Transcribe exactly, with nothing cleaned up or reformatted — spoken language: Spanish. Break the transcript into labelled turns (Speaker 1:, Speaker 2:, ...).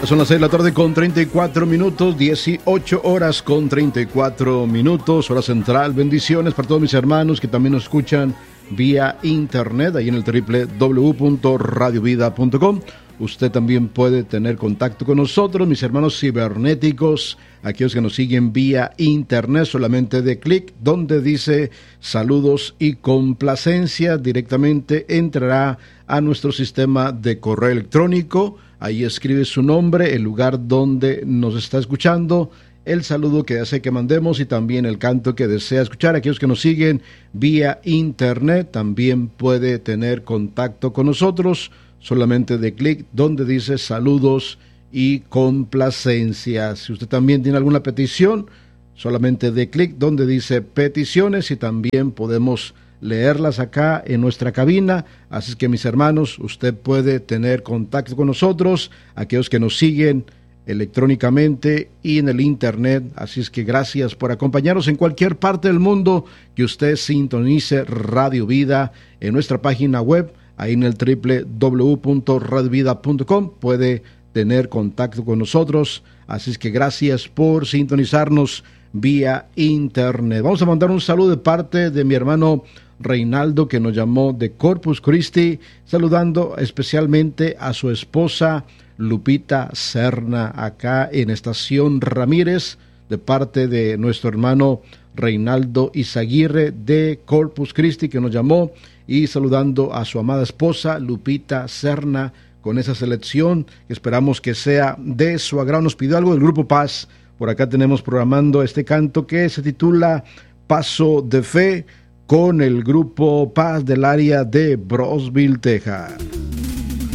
Speaker 1: Son las seis de la tarde con treinta y cuatro minutos, dieciocho horas con treinta y cuatro minutos, hora central. Bendiciones para todos mis hermanos que también nos escuchan vía internet, ahí en el doble u doble u doble u punto radio vida punto com. Usted también puede tener contacto con nosotros, mis hermanos cibernéticos, aquellos que nos siguen vía internet, solamente de clic donde dice saludos y complacencia, directamente entrará a nuestro sistema de correo electrónico. Ahí escribe su nombre, el lugar donde nos está escuchando, el saludo que desea que mandemos y también el canto que desea escuchar. Aquellos que nos siguen vía internet también puede tener contacto con nosotros, solamente de clic donde dice saludos y complacencias. Si usted también tiene alguna petición, solamente de clic donde dice peticiones y también podemos leerlas acá en nuestra cabina. Así es que, mis hermanos, usted puede tener contacto con nosotros, aquellos que nos siguen electrónicamente y en el internet. Así es que gracias por acompañarnos en cualquier parte del mundo que usted sintonice Radio Vida en nuestra página web, ahí en el doble u doble u doble u punto radio vida punto com puede tener contacto con nosotros. Así es que gracias por sintonizarnos vía internet. Vamos a mandar un saludo de parte de mi hermano Reinaldo, que nos llamó de Corpus Christi, saludando especialmente a su esposa Lupita Serna, acá en Estación Ramírez, de parte de nuestro hermano Reinaldo Izaguirre de Corpus Christi, que nos llamó, y saludando a su amada esposa Lupita Serna con esa selección, que esperamos que sea de su agrado. Nos pidió algo del Grupo Paz. Por acá tenemos programando este canto que se titula Paso de Fe, con el Grupo Paz del área de Brosville, Texas.